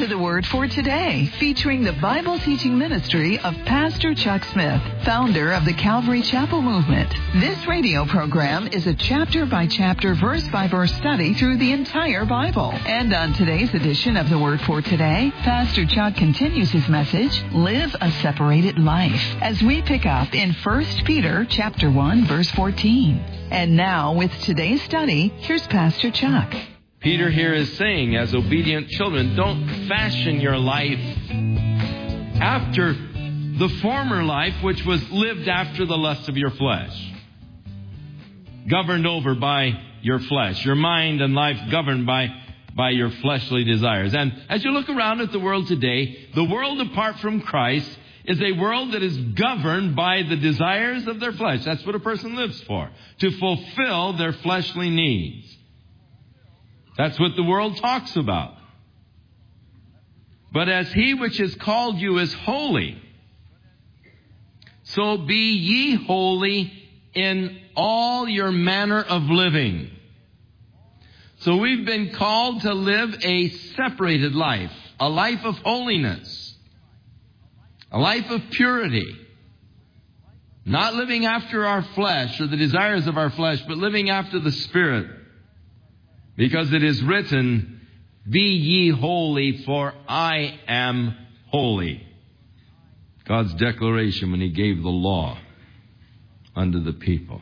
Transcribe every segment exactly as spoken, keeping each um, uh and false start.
to the Word for Today, featuring the Bible teaching ministry of Pastor Chuck Smith, founder of the Calvary Chapel Movement. This radio program is a chapter-by-chapter, verse-by-verse study through the entire Bible. And on today's edition of the Word for Today, Pastor Chuck continues his message, Live a Separated Life, as we pick up in First Peter chapter one, verse fourteen. And now, with today's study, here's Pastor Chuck. Peter here is saying, as obedient children, don't fashion your life after the former life, which was lived after the lust of your flesh, governed over by your flesh, your mind and life governed by, by your fleshly desires. And as you look around at the world today, the world apart from Christ is a world that is governed by the desires of their flesh. That's what a person lives for, to fulfill their fleshly needs. That's what the world talks about. But as he which has called you is holy, so be ye holy in all your manner of living. So we've been called to live a separated life, a life of holiness, a life of purity. Not living after our flesh or the desires of our flesh, but living after the Spirit. Because it is written, be ye holy, for I am holy. God's declaration when he gave the law unto the people.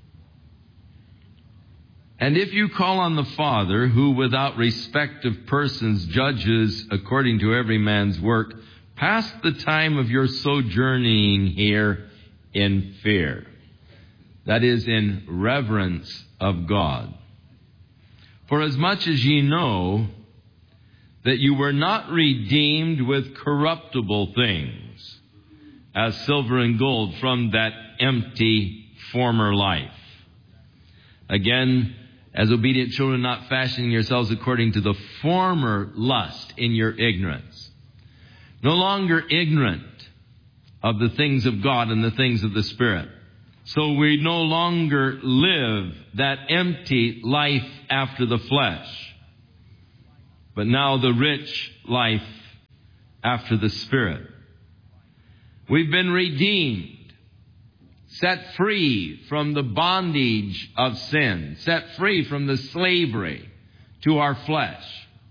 And if you call on the Father, who without respect of persons judges according to every man's work, pass the time of your sojourning here in fear. That is, in reverence of God. For as much as ye know that you were not redeemed with corruptible things, as silver and gold, from that empty former life. Again, as obedient children, not fashioning yourselves according to the former lust in your ignorance. No longer ignorant of the things of God and the things of the Spirit. So we no longer live that empty life after the flesh, but now the rich life after the Spirit. We've been redeemed, set free from the bondage of sin, set free from the slavery to our flesh.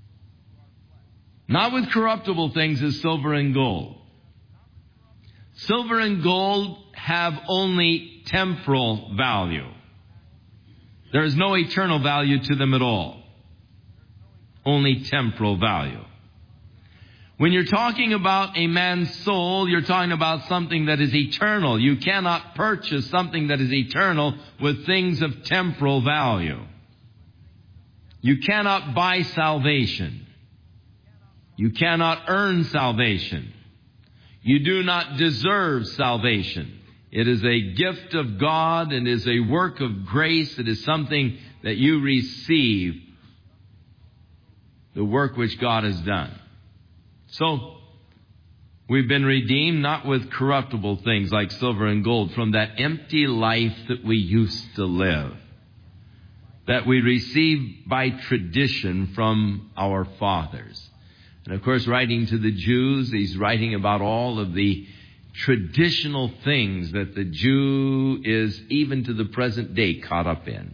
Not with corruptible things as silver and gold. Silver and gold have only temporal value. There is no eternal value to them at all. Only temporal value. When you're talking about a man's soul, you're talking about something that is eternal. You cannot purchase something that is eternal with things of temporal value. You cannot buy salvation. You cannot earn salvation. You do not deserve salvation. It is a gift of God and is a work of grace. It is something that you receive, the work which God has done. So, we've been redeemed not with corruptible things like silver and gold, from that empty life that we used to live, that we received by tradition from our fathers. And of course, writing to the Jews, he's writing about all of the traditional things that the Jew is, even to the present day, caught up in.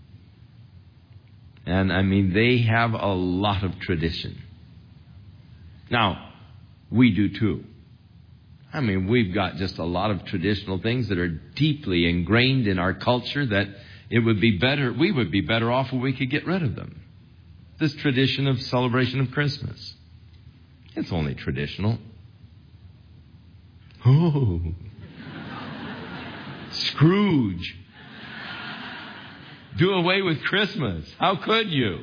And I mean, they have a lot of tradition. Now, we do too. I mean, we've got just a lot of traditional things that are deeply ingrained in our culture that it would be better, we would be better off if we could get rid of them. This tradition of celebration of Christmas. It's only traditional. Oh, Scrooge. Do away with Christmas. How could you?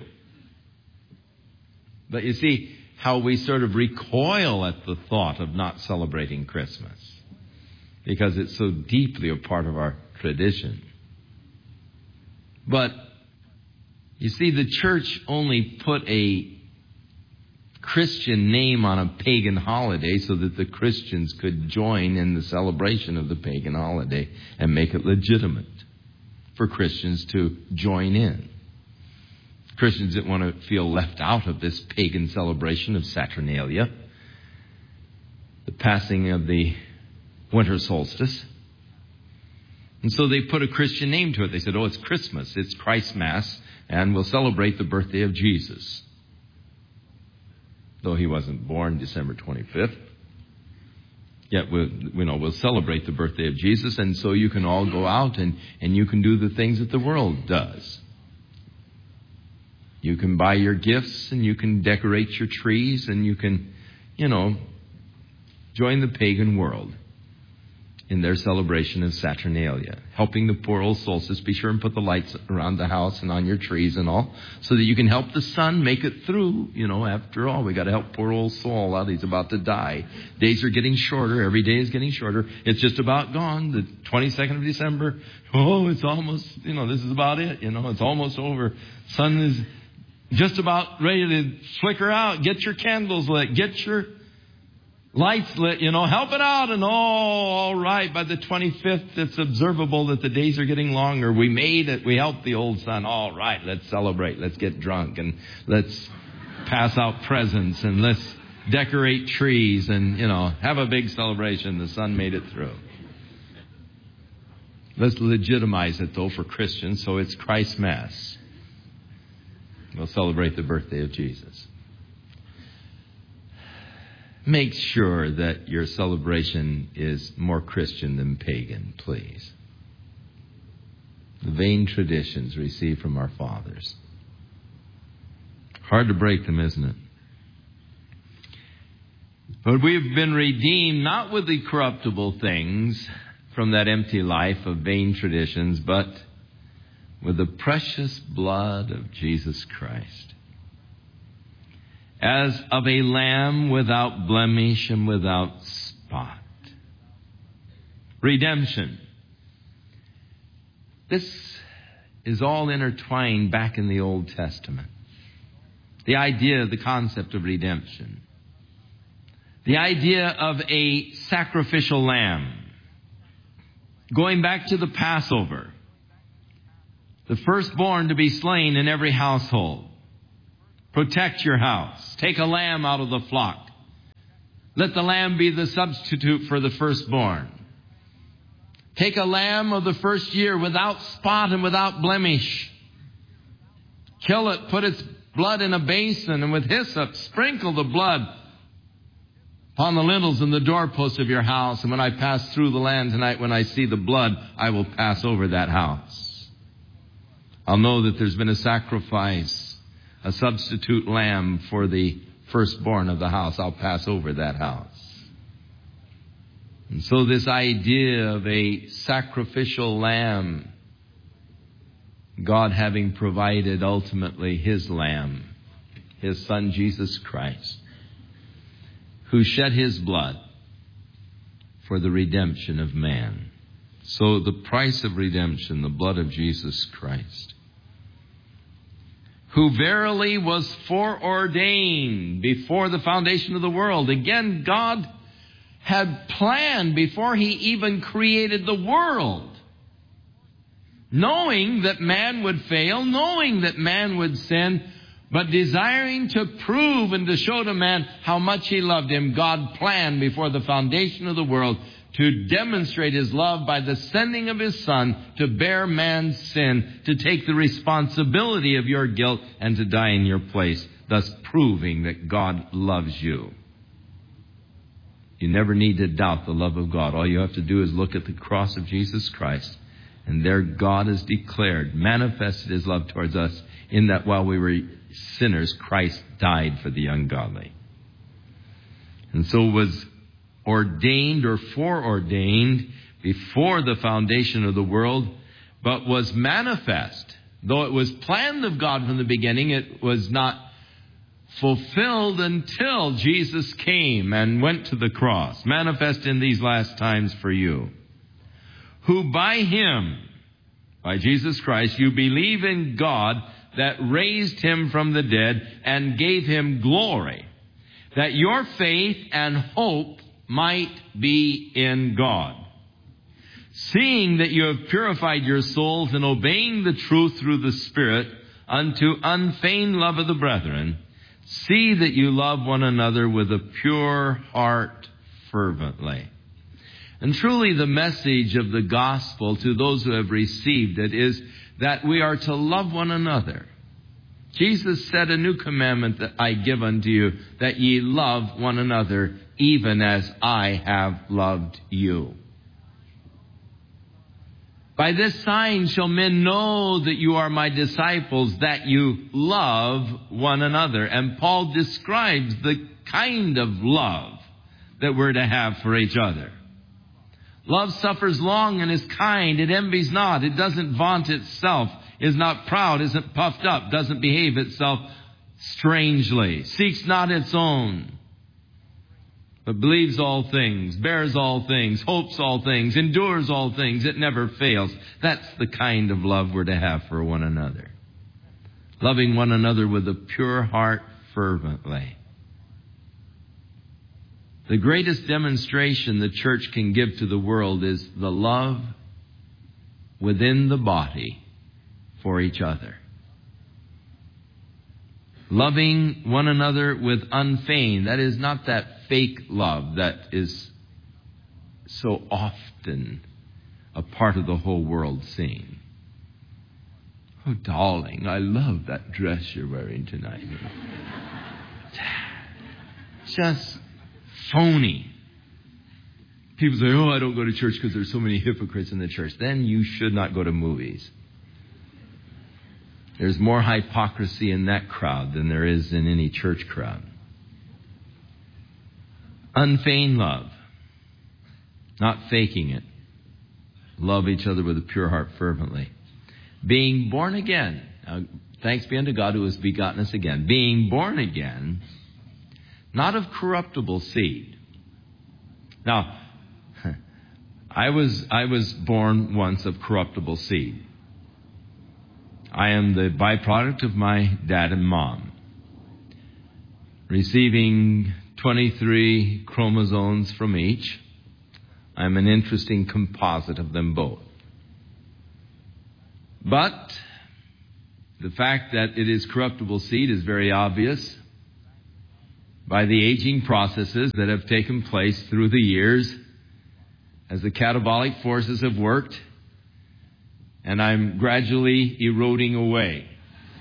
But you see how we sort of recoil at the thought of not celebrating Christmas, because it's so deeply a part of our tradition. But you see, the church only put a Christian name on a pagan holiday so that the Christians could join in the celebration of the pagan holiday and make it legitimate for Christians to join in. Christians didn't want to feel left out of this pagan celebration of Saturnalia, the passing of the winter solstice. And so they put a Christian name to it. They said, oh, it's Christmas, it's Christ Mass, and we'll celebrate the birthday of Jesus. Though he wasn't born December twenty-fifth. Yet we'll, you know, we'll celebrate the birthday of Jesus, and so you can all go out and, and you can do the things that the world does. You can buy your gifts and you can decorate your trees and you can, you know, join the pagan world in their celebration of Saturnalia, helping the poor old solstice. Be sure and put the lights around the house and on your trees and all, so that you can help the sun make it through. You know, after all, we got to help poor old Saul out. He's about to die. Days are getting shorter. Every day is getting shorter. It's just about gone. The twenty-second of December. Oh, it's almost, you know, this is about it. You know, it's almost over. Sun is just about ready to flicker out. Get your candles lit. Get your lights lit, you know, help it out. And oh, all right, by the twenty-fifth, it's observable that the days are getting longer. We made it. We helped the old sun. All right, let's celebrate. Let's get drunk and let's pass out presents and let's decorate trees and, you know, have a big celebration. The sun made it through. Let's legitimize it, though, for Christians. So it's Christ Mass. We'll celebrate the birthday of Jesus. Make sure that your celebration is more Christian than pagan, please. The vain traditions received from our fathers. Hard to break them, isn't it? But we've been redeemed not with the corruptible things from that empty life of vain traditions, but with the precious blood of Jesus Christ, as of a lamb without blemish and without spot. Redemption. This is all intertwined back in the Old Testament. The idea, the concept of redemption. The idea of a sacrificial lamb. Going back to the Passover. The firstborn to be slain in every household. Protect your house. Take a lamb out of the flock. Let the lamb be the substitute for the firstborn. Take a lamb of the first year without spot and without blemish. Kill it, put its blood in a basin, and with hyssop sprinkle the blood upon the lintels and the doorposts of your house. And when I pass through the land tonight, when I see the blood, I will pass over that house. I'll know that there's been a sacrifice, a substitute lamb for the firstborn of the house. I'll pass over that house. And so this idea of a sacrificial lamb, God having provided ultimately His lamb, His Son Jesus Christ, who shed His blood for the redemption of man. So the price of redemption, the blood of Jesus Christ, who verily was foreordained before the foundation of the world. Again, God had planned before He even created the world, knowing that man would fail, knowing that man would sin, but desiring to prove and to show to man how much He loved him. God planned before the foundation of the world to demonstrate His love by the sending of His Son to bear man's sin, to take the responsibility of your guilt and to die in your place, thus proving that God loves you. You never need to doubt the love of God. All you have to do is look at the cross of Jesus Christ, and there God has declared, manifested His love towards us, in that while we were sinners, Christ died for the ungodly. And so was ordained or foreordained before the foundation of the world, but was manifest. Though it was planned of God from the beginning, it was not fulfilled until Jesus came and went to the cross, manifest in these last times for you, who by Him, by Jesus Christ, you believe in God that raised Him from the dead and gave Him glory, that your faith and hope might be in God. Seeing that you have purified your souls in obeying the truth through the Spirit unto unfeigned love of the brethren, see that you love one another with a pure heart fervently. And truly the message of the gospel to those who have received it is that we are to love one another. Jesus said, a new commandment that I give unto you, that ye love one another, even as I have loved you. By this sign shall men know that you are my disciples, that you love one another. And Paul describes the kind of love that we're to have for each other. Love suffers long and is kind. It envies not. It doesn't vaunt itself, is not proud, isn't puffed up, doesn't behave itself strangely, seeks not its own, but believes all things, bears all things, hopes all things, endures all things. It never fails. That's the kind of love we're to have for one another. Loving one another with a pure heart fervently. The greatest demonstration the church can give to the world is the love within the body for each other. Loving one another with unfeigned, that is not that fake love that is so often a part of the whole world scene. Oh, darling, I love that dress you're wearing tonight. Just phony. People say, oh, I don't go to church because there's so many hypocrites in the church. Then you should not go to movies. There's more hypocrisy in that crowd than there is in any church crowd. Unfeigned love. Not faking it. Love each other with a pure heart fervently. Being born again. Now, thanks be unto God who has begotten us again. Being born again, not of corruptible seed. Now, I was I was born once of corruptible seed. I am the byproduct of my dad and mom, receiving twenty-three chromosomes from each. I'm an interesting composite of them both. But the fact that it is corruptible seed is very obvious by the aging processes that have taken place through the years as the catabolic forces have worked, and I'm gradually eroding away.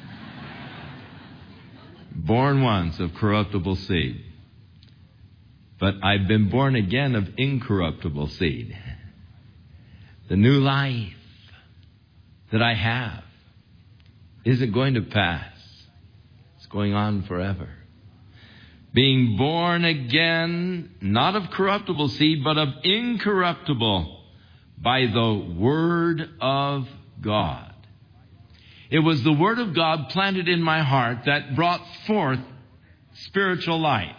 Born once of corruptible seed, but I've been born again of incorruptible seed. The new life that I have isn't going to pass. It's going on forever. Being born again, not of corruptible seed, but of incorruptible, by the Word of God. It was the Word of God planted in my heart that brought forth spiritual life.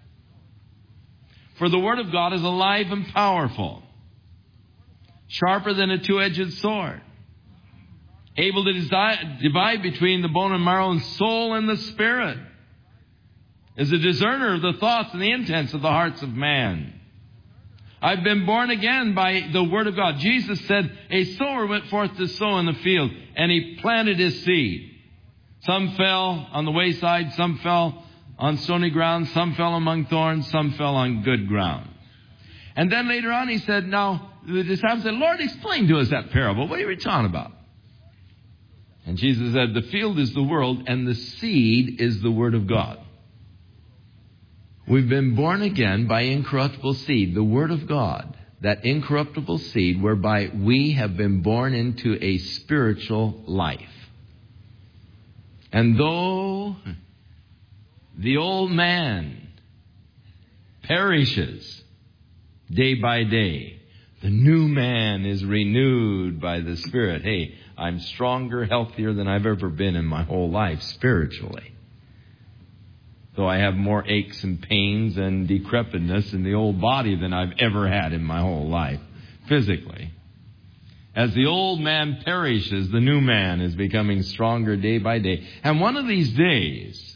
For the Word of God is alive and powerful, sharper than a two-edged sword, able to desi- divide between the bone and marrow and soul and the spirit, is a discerner of the thoughts and the intents of the hearts of man. I've been born again by the Word of God. Jesus said, a sower went forth to sow in the field, and he planted his seed. Some fell on the wayside, some fell on stony ground, some fell among thorns, some fell on good ground. And then later on he said, now, the disciples said, Lord, explain to us that parable. What are you talking about? And Jesus said, the field is the world, and the seed is the Word of God. We've been born again by incorruptible seed, the Word of God, that incorruptible seed whereby we have been born into a spiritual life. And though the old man perishes day by day, the new man is renewed by the Spirit. Hey, I'm stronger, healthier than I've ever been in my whole life spiritually. Though I have more aches and pains and decrepitness in the old body than I've ever had in my whole life, physically. As the old man perishes, the new man is becoming stronger day by day. And one of these days,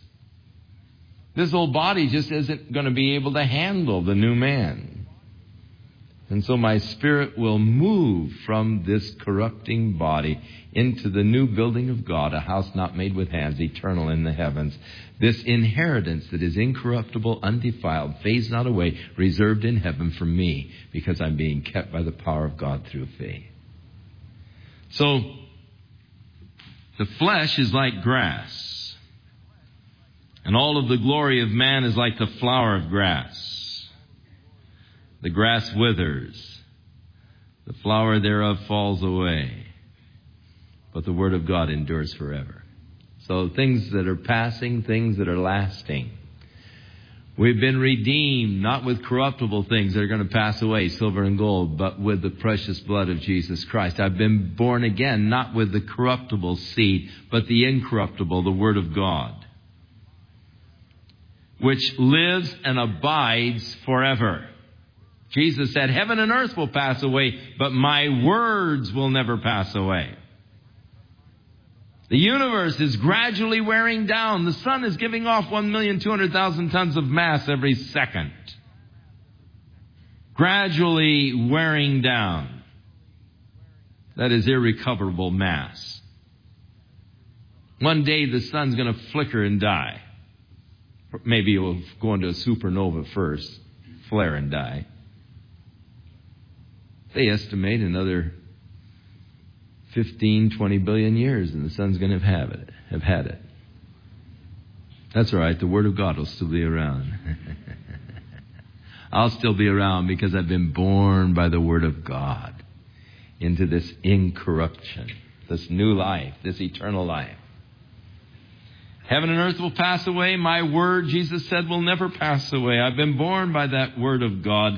this old body just isn't going to be able to handle the new man. And so my spirit will move from this corrupting body into the new building of God, a house not made with hands, eternal in the heavens. This inheritance that is incorruptible, undefiled, fades not away, reserved in heaven for me, because I'm being kept by the power of God through faith. So, the flesh is like grass, and all of the glory of man is like the flower of grass. The grass withers, the flower thereof falls away, but the word of God endures forever. So things that are passing, things that are lasting. We've been redeemed, not with corruptible things that are going to pass away, silver and gold, but with the precious blood of Jesus Christ. I've been born again, not with the corruptible seed, but the incorruptible, the word of God, which lives and abides forever. Jesus said, heaven and earth will pass away, but my words will never pass away. The universe is gradually wearing down. The sun is giving off one million two hundred thousand tons of mass every second. Gradually wearing down. That is irrecoverable mass. One day the sun's going to flicker and die. Maybe it will go into a supernova first, flare and die. They estimate another fifteen, twenty billion years, and the sun's going to have it, have had it. That's all right. The Word of God will still be around. I'll still be around because I've been born by the Word of God into this incorruption, this new life, this eternal life. Heaven and earth will pass away. My Word, Jesus said, will never pass away. I've been born by that Word of God.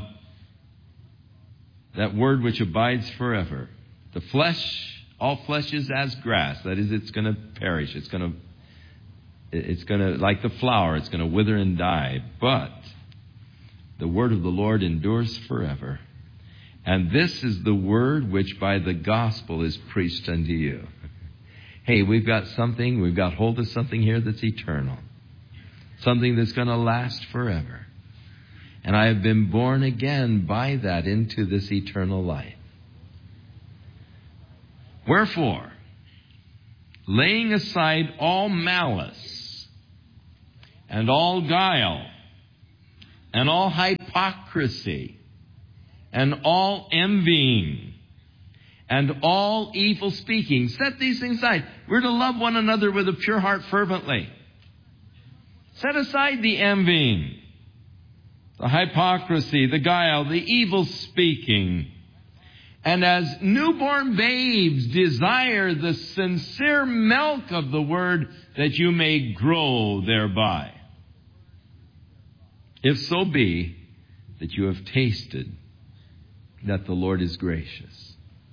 That word which abides forever. The flesh, all flesh is as grass. That is, it's going to perish. It's going to, it's going to, like the flower, it's going to wither and die. But the word of the Lord endures forever. And this is the word which by the gospel is preached unto you. Hey, we've got something, we've got hold of something here that's eternal. Something that's going to last forever. And I have been born again by that into this eternal life. Wherefore, laying aside all malice and all guile and all hypocrisy and all envying and all evil speaking, set these things aside. We're to love one another with a pure heart fervently. Set aside the envying, the hypocrisy, the guile, the evil speaking. And as newborn babes, desire the sincere milk of the word, that you may grow thereby. If so be that you have tasted that the Lord is gracious.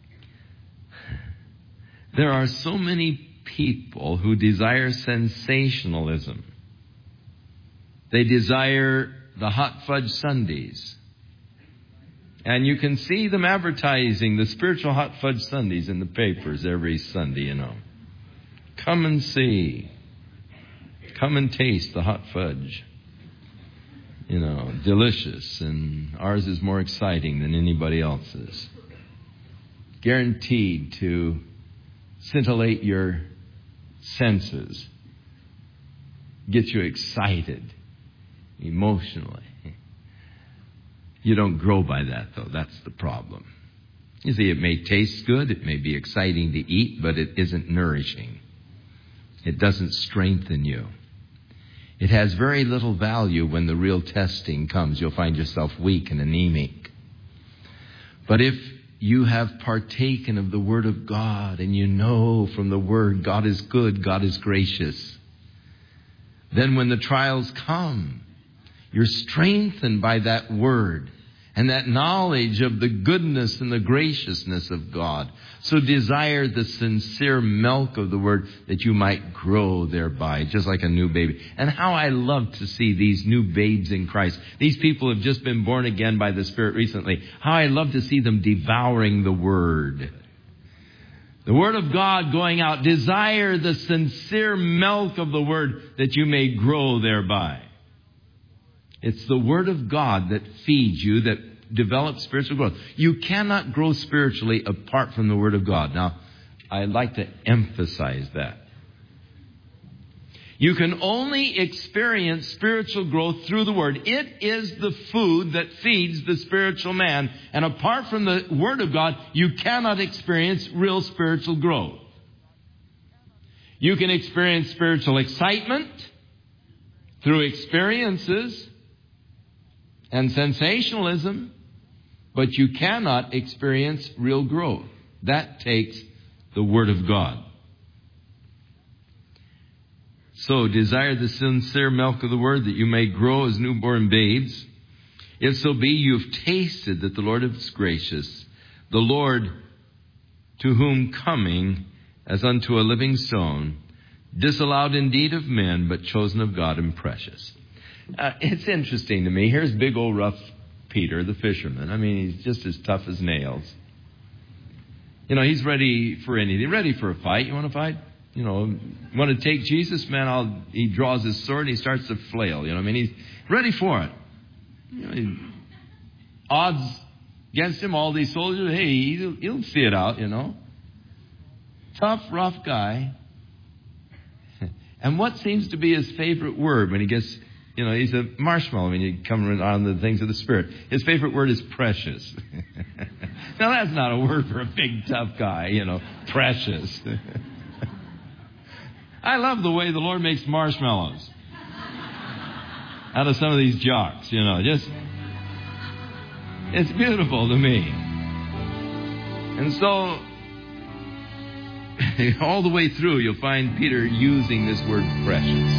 There are so many people who desire sensationalism. They desire the hot fudge sundaes. And you can see them advertising the spiritual hot fudge sundaes in the papers every Sunday, you know. Come and see. Come and taste the hot fudge. You know, delicious. And ours is more exciting than anybody else's. Guaranteed to scintillate your senses. Get you excited. Emotionally. You don't grow by that, though. That's the problem. You see, it may taste good. It may be exciting to eat, but it isn't nourishing. It doesn't strengthen you. It has very little value when the real testing comes. You'll find yourself weak and anemic. But if you have partaken of the Word of God and you know from the Word God is good, God is gracious, then when the trials come, you're strengthened by that word and that knowledge of the goodness and the graciousness of God. So desire the sincere milk of the word, that you might grow thereby, just like a new baby. And how I love to see these new babes in Christ. These people have just been born again by the Spirit recently. How I love to see them devouring the word. The word of God going out. Desire the sincere milk of the word, that you may grow thereby. It's the Word of God that feeds you, that develop spiritual growth. You cannot grow spiritually apart from the Word of God. Now, I'd like to emphasize that. You can only experience spiritual growth through the Word. It is the food that feeds the spiritual man. And apart from the Word of God, you cannot experience real spiritual growth. You can experience spiritual excitement through experiences and sensationalism, but you cannot experience real growth. That takes the Word of God. So desire the sincere milk of the Word that you may grow as newborn babes. If so be you've tasted that the Lord is gracious, the Lord to whom coming as unto a living stone, disallowed indeed of men, but chosen of God and precious. Uh, it's interesting to me. Here's big old rough Peter, the fisherman. I mean, he's just as tough as nails. You know, he's ready for anything. Ready for a fight. You want to fight? You know, want to take Jesus? Man, I'll, he draws his sword and he starts to flail. You know, I mean, he's ready for it. You know, he, odds against him, all these soldiers. Hey, he'll, he'll see it out. You know, tough, rough guy. And what seems to be his favorite word when he gets, you know, he's a marshmallow when you come on the things of the Spirit. His favorite word is precious. Now, that's not a word for a big, tough guy, you know, precious. I love the way the Lord makes marshmallows out of some of these jocks, you know, just, it's beautiful to me. And so, all the way through, you'll find Peter using this word precious.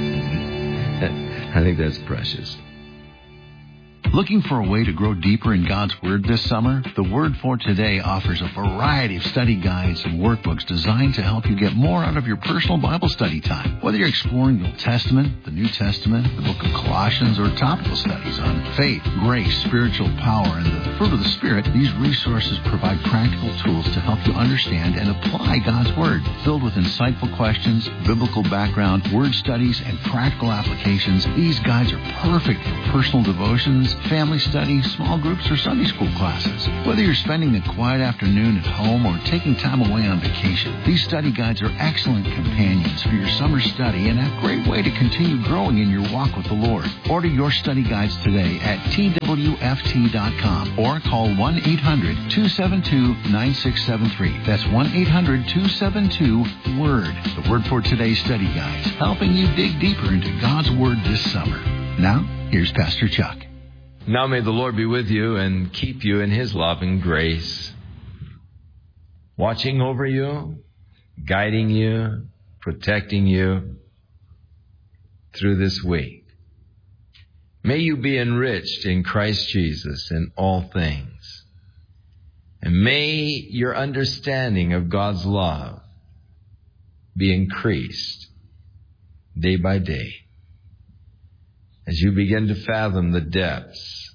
I think that's precious. Looking for a way to grow deeper in God's Word this summer? The Word for Today offers a variety of study guides and workbooks designed to help you get more out of your personal Bible study time. Whether you're exploring the Old Testament, the New Testament, the book of Colossians, or topical studies on faith, grace, spiritual power, and the fruit of the Spirit, these resources provide practical tools to help you understand and apply God's Word. Filled with insightful questions, biblical background, word studies, and practical applications, these guides are perfect for personal devotions, family studies, small groups, or Sunday school classes. Whether you're spending a quiet afternoon at home or taking time away on vacation, these study guides are excellent companions for your summer study and a great way to continue growing in your walk with the Lord. Order your study guides today at T W F T dot com or call one eight hundred two seven two nine six seven three. That's one eight hundred two seven two WORD. The Word for Today study guides, helping you dig deeper into God's Word this summer. Now, here's Pastor Chuck. Now may the Lord be with you and keep you in His love and grace, watching over you, guiding you, protecting you through this week. May you be enriched in Christ Jesus in all things. And may your understanding of God's love be increased day by day, as you begin to fathom the depths,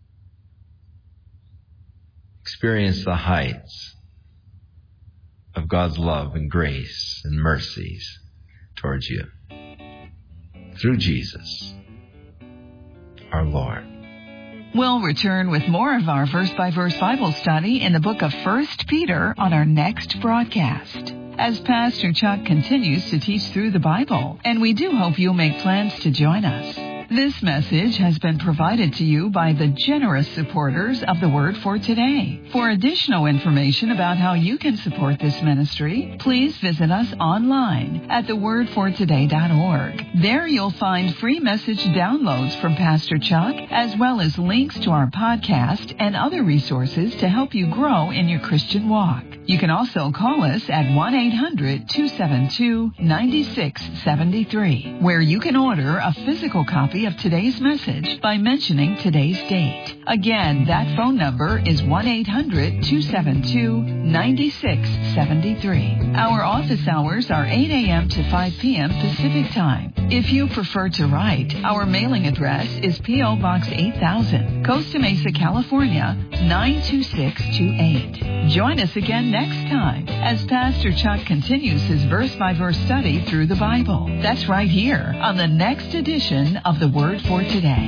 experience the heights of God's love and grace and mercies towards you through Jesus, our Lord. We'll return with more of our verse-by-verse Bible study in the book of First Peter on our next broadcast, as Pastor Chuck continues to teach through the Bible, and we do hope you'll make plans to join us. This message has been provided to you by the generous supporters of the Word for Today. For additional information about how you can support this ministry, please visit us online at the word for today dot org. There you'll find free message downloads from Pastor Chuck, as well as links to our podcast and other resources to help you grow in your Christian walk. You can also call us at one eight hundred two seven two nine six seven three, where you can order a physical copy of today's message by mentioning today's date. Again, that phone number is one eight hundred two seven two nine six seven three. Our office hours are eight a.m. to five p.m. Pacific Time. If you prefer to write, our mailing address is P O. Box eight thousand, Costa Mesa, California, nine two six two eight. Join us again next time as Pastor Chuck continues his verse-by-verse study through the Bible. That's right here on the next edition of the Word for Today.